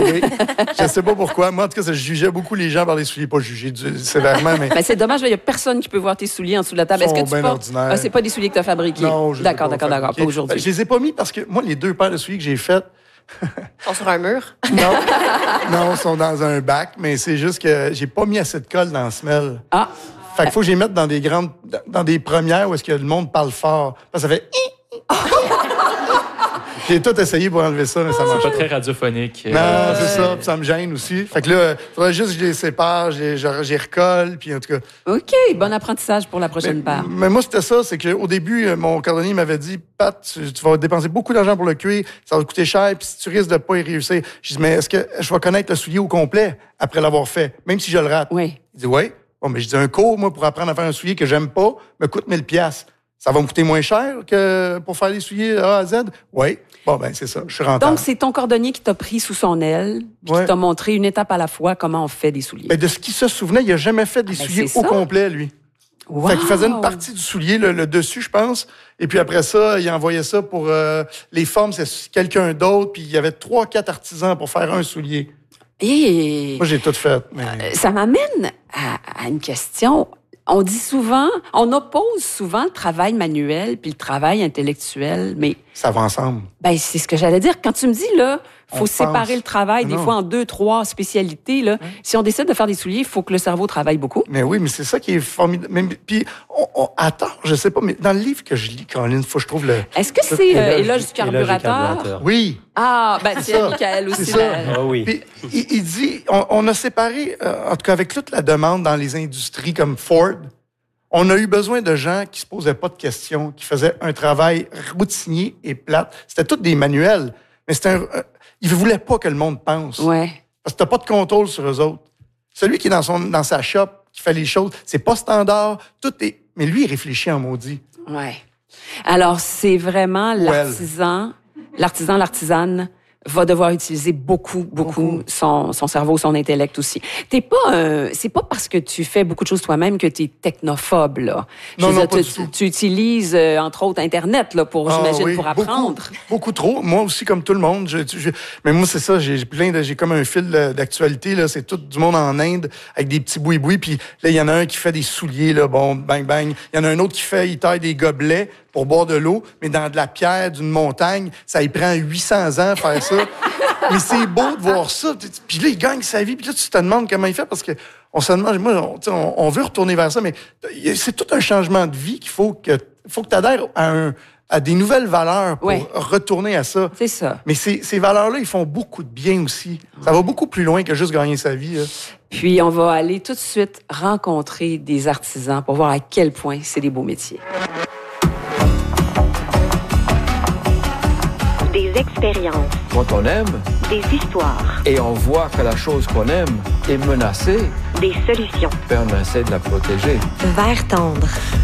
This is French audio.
Oui. Je sais pas pourquoi. Moi, en tout cas, je jugeais beaucoup les gens par les souliers. Pas juger sévèrement, mais... Ben, c'est dommage, il n'y a personne qui peut voir tes souliers en dessous de la table. Est-ce que tu bien portes... ordinaires. Ah, c'est pas des souliers que tu as fabriqués? Non, je D'accord, pas aujourd'hui. Je les ai pas mis parce que moi, les 2 paires de souliers que j'ai faites... Ils sont sur un mur? Non, ils sont dans un bac, mais c'est juste que j'ai pas mis assez de colle dans la semelle. Ah! Fait qu'il faut que je les mette dans des premières où est-ce que le monde parle fort. Parce que ça fait... J'ai tout essayé pour enlever ça, mais ça marche C'est pas très radiophonique. Non, c'est ça. Puis ça me gêne aussi. Fait que là, il faudrait juste que je les sépare, je les recolle, puis en tout cas... OK, bon apprentissage pour la prochaine paire. Mais moi, c'était ça, c'est qu'au début, mon cordonnier m'avait dit, Pat, tu vas dépenser beaucoup d'argent pour le cuir, ça va te coûter cher, puis si tu risques de pas y réussir. Je dis, mais est-ce que je vais connaître le soulier au complet après l'avoir fait, même si je le rate? Oui. Il dit, oui. Bon, mais je dis, un cours, moi, pour apprendre à faire un soulier que j'aime pas, me coûte 1000 $. Ça va me coûter moins cher que pour faire les souliers A à Z? Oui. Bon, ben c'est ça, je suis rentable. Donc, c'est ton cordonnier qui t'a pris sous son aile, puis qui t'a montré une étape à la fois comment on fait des souliers. Ben, de ce qu'il se souvenait, il a jamais fait des souliers au complet, lui. Wow. Fait qu'il faisait une partie du soulier, le dessus, je pense. Et puis après ça, il envoyait ça pour les formes, c'est quelqu'un d'autre. Puis il y avait 3-4 artisans pour faire un soulier. Et moi, j'ai tout fait. Mais... Ça m'amène à une question. On dit souvent, on oppose souvent le travail manuel puis le travail intellectuel, mais... Ça va ensemble. Ben, c'est ce que j'allais dire. Quand tu me dis, là, faut séparer le travail, des fois en 2-3 spécialités, là. Si on décide de faire des souliers, il faut que le cerveau travaille beaucoup. Mais oui, mais c'est ça qui est formidable. Puis, attends, je sais pas, mais dans le livre que je lis, Caroline, faut que je trouve le... Est-ce que c'est Éloge du carburateur? Oui. Ah, ben, c'est Michael aussi. C'est ça. Ah oui. Puis, il dit, on a séparé, en tout cas avec toute la demande dans les industries comme Ford, on a eu besoin de gens qui se posaient pas de questions, qui faisaient un travail routinier et plate. C'était tous des manuels, mais ils voulaient pas que le monde pense. Ouais. Parce que t'as pas de contrôle sur eux autres. Celui qui est dans sa shop, qui fait les choses, c'est pas standard, tout est... Mais lui, il réfléchit en maudit. Ouais. Alors, c'est vraiment l'artisanne va devoir utiliser beaucoup son cerveau, son intellect aussi. C'est pas parce que tu fais beaucoup de choses toi-même que tu es technophobe, là. Non, pas du tout. Tu utilises, entre autres, Internet, là, j'imagine, pour apprendre. Beaucoup trop. Moi aussi, comme tout le monde. Mais moi, c'est ça, j'ai comme un fil d'actualité, là. C'est tout du monde en Inde, avec des petits boui-boui. Puis là, il y en a un qui fait des souliers, là. Bon, bang, bang. Il y en a un autre il taille des gobelets pour boire de l'eau, mais dans de la pierre d'une montagne, ça y prend 800 ans à faire ça. Mais c'est beau de voir ça. Puis là, il gagne sa vie. Puis là, tu te demandes comment il fait parce que on se demande, moi, on veut retourner vers ça, mais c'est tout un changement de vie qu'il faut que tu adhères à des nouvelles valeurs pour retourner à ça. C'est ça. Mais ces valeurs-là, ils font beaucoup de bien aussi. Ça va beaucoup plus loin que juste gagner sa vie. Là. Puis, on va aller tout de suite rencontrer des artisans pour voir à quel point c'est des beaux métiers. Des expériences. Quand on aime, des histoires. Et on voit que la chose qu'on aime est menacée, des solutions. on essaie de la protéger. Vert tendre.